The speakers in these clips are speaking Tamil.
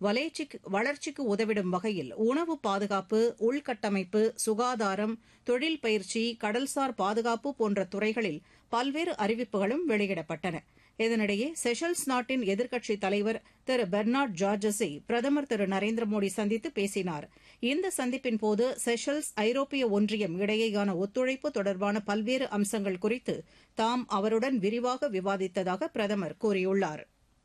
வளர்ச்சிக்கு உதவிடும் வகையில் உணவு பாதுகாப்பு, உள்கட்டமைப்பு, சுகாதாரம், தொழில் பயிற்சி, கடல்சார் பாதுகாப்பு போன்ற துறைகளில் பல்வேறு அறிவிப்புகளும் வெளியிடப்பட்டன. இதனிடையே செஷல்ஸ் நாட்டின் எதிர்க்கட்சித் தலைவர் திரு பெர்னார்ட் ஜார்ஜஸை பிரதமர் திரு நரேந்திர மோடி சந்தித்து பேசினார். இந்த சந்திப்பின்போது செஷல்ஸ், ஐரோப்பிய ஒன்றியம் இடையேயான ஒத்துழைப்பு தொடர்பான பல்வேறு அம்சங்கள் குறித்து தாம் அவருடன் விரிவாக விவாதித்ததாக பிரதமர் கூறியுள்ளார்.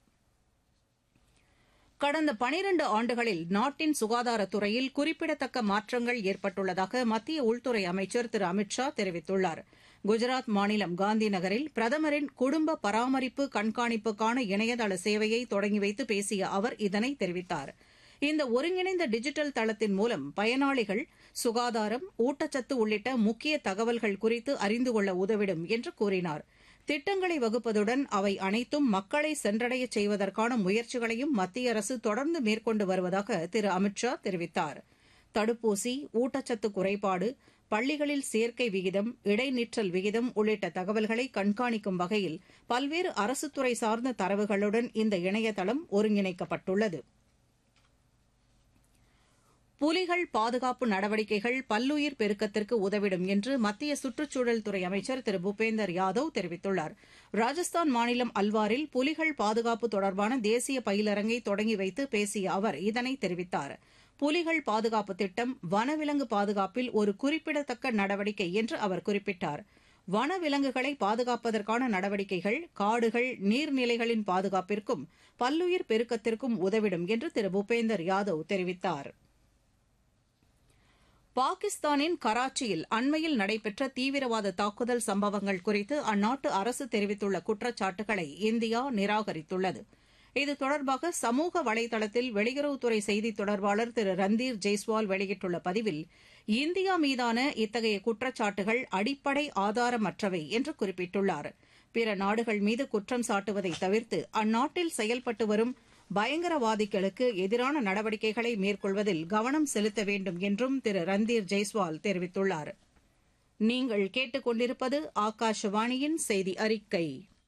கடந்த 12 ஆண்டுகளில் நாட்டின் சுகாதாரத்துறையில் குறிப்பிடத்தக்க மாற்றங்கள் ஏற்பட்டுள்ளதாக மத்திய உள்துறை அமைச்சர் திரு அமித் ஷா தெரிவித்துள்ளார். குஜராத் மாநிலம் காந்தி நகரில் பிரதமரின் குடும்ப பராமரிப்பு கண்காணிப்புக்கான இணையதள சேவையை தொடங்கி வைத்து பேசிய அவர் இதனை தெரிவித்தார். இந்த ஒருங்கிணைந்த டிஜிட்டல் தளத்தின் மூலம் பயனாளிகள் சுகாதாரம், ஊட்டச்சத்து உள்ளிட்ட முக்கிய தகவல்கள் குறித்து அறிந்து கொள்ள உதவிடும் என்று கூறினார். திட்டங்களை வகுப்பதுடன் அவை அனைத்தும் மக்களை சென்றடையச் செய்வதற்கான முயற்சிகளையும் மத்திய அரசு தொடர்ந்து மேற்கொண்டு வருவதாக திரு அமித் ஷா தெரிவித்தார். தடுப்பூசி, ஊட்டச்சத்து குறைபாடு, பள்ளிகளில் சேர்க்கை விகிதம், இடைநிற்றல் விகிதம் உள்ளிட்ட தகவல்களை கண்காணிக்கும் வகையில் பல்வேறு அரசுத்துறை சார்ந்த தரவுகளுடன் இந்த இணையதளம் ஒருங்கிணைக்கப்பட்டுள்ளது. புலிகள் பாதுகாப்பு நடவடிக்கைகள் பல்லுயிர் பெருக்கத்திற்கு உதவிடும் என்று மத்திய சுற்றுச்சூழல் துறை அமைச்சர் திரு பூபேந்தர் யாதவ் தெரிவித்துள்ளார். ராஜஸ்தான் மாநிலம் அல்வாரில் புலிகள் பாதுகாப்பு தொடர்பான தேசிய பயிலரங்கை தொடங்கி வைத்து பேசிய அவர் இதனை தெரிவித்தார். புலிகள் பாதுகாப்பு திட்டம் வனவிலங்கு பாதுகாப்பில் ஒரு குறிப்பிடத்தக்க நடவடிக்கை என்று அவர் குறிப்பிட்டார். வனவிலங்குகளை பாதுகாப்பதற்கான நடவடிக்கைகள் காடுகள், நீர்நிலைகளின் பாதுகாப்பிற்கும் பல்லுயிர் பெருக்கத்திற்கும் உதவிடும் என்று திரு பூபேந்தர் யாதவ் தெரிவித்தார். பாகிஸ்தானின் கராச்சியில் அண்மையில் நடைபெற்ற தீவிரவாத தாக்குதல் சம்பவங்கள் குறித்து அந்நாட்டு அரசு தெரிவித்துள்ள குற்றச்சாட்டுகளை இந்தியா நிராகரித்துள்ளது. இது தொடர்பாக சமூக வலைதளத்தில் வெளியுறவுத்துறை செய்தித் தொடர்பாளர் திரு ரந்தீர் ஜெய்ஸ்வால் வெளியிட்டுள்ள பதிவில் இந்தியா மீதான இத்தகைய குற்றச்சாட்டுகள் அடிப்படை ஆதாரமற்றவை என்று குறிப்பிட்டுள்ளார். பிற நாடுகள் மீது குற்றம் சாட்டுவதை தவிர்த்து அந்நாட்டில் செயல்பட்டு வரும் பயங்கரவாதிகளுக்கு எதிரான நடவடிக்கைகளை மேற்கொள்வதில் கவனம் செலுத்த வேண்டும் என்றும் திரு ரந்தீர் ஜெய்ஸ்வால் தெரிவித்துள்ளார். நீங்கள் கேட்டுக் கொண்டிருப்பது ஆகாஷவாணியின் செய்தி அறிக்கை.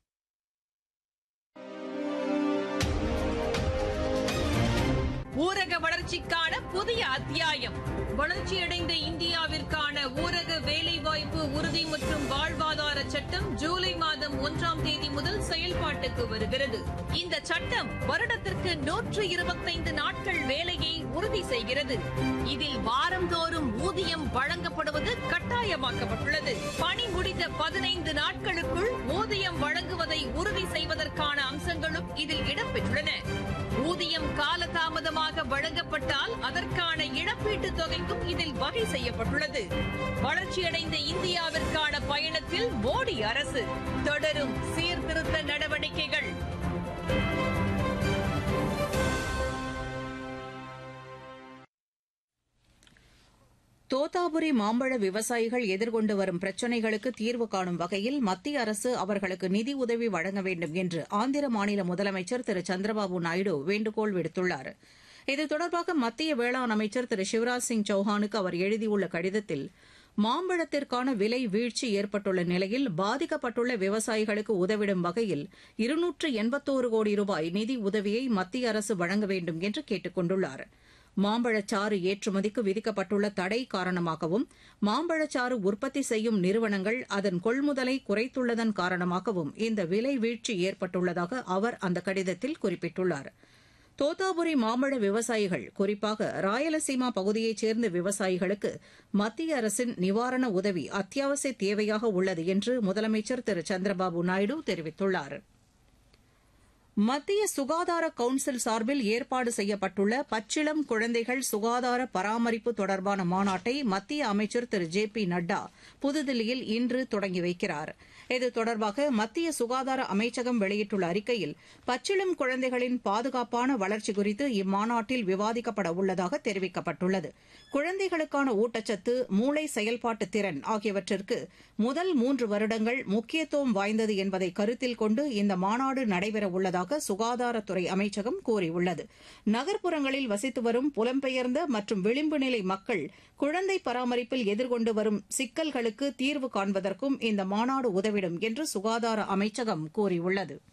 ஊரக வளர்ச்சிக்கான புதிய அத்தியாயம். வளர்ச்சியடைந்த இந்தியாவிற்கான ஊரக வேலைவாய்ப்பு உறுதி மற்றும் வாழ்வாதார சட்டம் ஜூலை மாதம் 1ஆம் தேதி முதல் செயல்பாட்டுக்கு வருகிறது. இந்த சட்டம் வருடத்திற்கு 125 நாட்கள் வேலையை உறுதி செய்கிறது. இதில் வாரந்தோறும் ஊதியம் வழங்கப்படுவது கட்டாயமாக்கப்பட்டுள்ளது. பணி முடிந்த 15 நாட்களுக்குள் ஊதியம் வழங்குவதை உறுதி செய்வதற்கான அம்சங்களும் இதில் இடம்பெற்றுள்ளன. ஊதியம் காலதாமதமாக வழங்கப்பட்டால் அதற்கான இழப்பீட்டுத் தொகைக்கும் இதில் வகை செய்யப்பட்டுள்ளது. வளர்ச்சியடைந்த இந்தியாவிற்கான பயணத்தில் மோடி அரசு தொடரும் சீர்திருத்த நடவடிக்கைகள். தோத்தாபுரி மாம்பழ விவசாயிகள் எதிர்கொண்டு வரும் பிரச்சினைகளுக்கு தீர்வு காணும் வகையில் மத்திய அரசு அவர்களுக்கு நிதி உதவி வழங்க வேண்டும் என்று ஆந்திர மாநில முதலமைச்சர் திரு சந்திரபாபு நாயுடு வேண்டுகோள் விடுத்துள்ளார். இது தொடர்பாக மத்திய வேளாண் அமைச்சர் திரு சிவராஜ் சிங் சௌஹானுக்கு அவர் எழுதியுள்ள கடிதத்தில் மாம்பழத்திற்கான விலை வீழ்ச்சி ஏற்பட்டுள்ள நிலையில் பாதிக்கப்பட்டுள்ள விவசாயிகளுக்கு உதவிடும் வகையில் 281 கோடி ரூபாய் நிதி உதவியை மத்திய அரசு வழங்க வேண்டும் என்று கேட்டுக் கொண்டுள்ளார். மாம்பழச்சாறு ஏற்றுமதிக்கு விதிக்கப்பட்டுள்ள தடை காரணமாகவும் மாம்பழச்சாறு உற்பத்தி செய்யும் நிறுவனங்கள் அதன் கொள்முதலை குறைத்துள்ளதன் காரணமாகவும் இந்த விலை வீழ்ச்சி ஏற்பட்டுள்ளதாக அவர் அந்த கடிதத்தில் குறிப்பிட்டுள்ளார். தோத்தாபுரி மாம்பழ விவசாயிகள், குறிப்பாக ராயலசீமா பகுதியைச் சேர்ந்த விவசாயிகளுக்கு மத்திய அரசின் நிவாரண உதவி அத்தியாவசிய தேவையாக உள்ளது என்று முதலமைச்சர் திரு சந்திரபாபு நாயுடு தெரிவித்துள்ளார். மத்திய சுகாதார கவுன்சில் சார்பில் ஏற்பாடு செய்யப்பட்டுள்ள பச்சிளம் குழந்தைகள் சுகாதார பராமரிப்பு தொடர்பான மாநாட்டை மத்திய அமைச்சர் திரு ஜே பி நட்டா புதுதில்லியில் இன்று தொடங்கி வைக்கிறார். இது தொடர்பாக மத்திய சுகாதார அமைச்சகம் வெளியிட்டுள்ள அறிக்கையில் பச்சிளம் குழந்தைகளின் பாதுகாப்பான வளர்ச்சி குறித்து இம்மாநாட்டில் விவாதிக்கப்பட உள்ளதாக தெரிவிக்கப்பட்டுள்ளது. குழந்தைகளுக்கான ஊட்டச்சத்து, மூளை செயல்பாட்டு திறன் ஆகியவற்றிற்கு முதல் 3 வருடங்கள் முக்கியத்துவம் வாய்ந்தது என்பதை கருத்தில் கொண்டு இந்த மாநாடு நடைபெறவுள்ளதாக சுகாதாரத்துறை அமைச்சகம் கூறியுள்ளது. நகர்ப்புறங்களில் வசித்து வரும் புலம்பெயர்ந்த மற்றும் விளிம்பு நிலை மக்கள் குழந்தை பராமரிப்பில் எதிர்கொண்டு வரும் சிக்கல்களுக்கு தீர்வு காண்பதற்கும் இந்த மாநாடு உதவிடும் என்று சுகாதார அமைச்சகம் கூறியுள்ளது.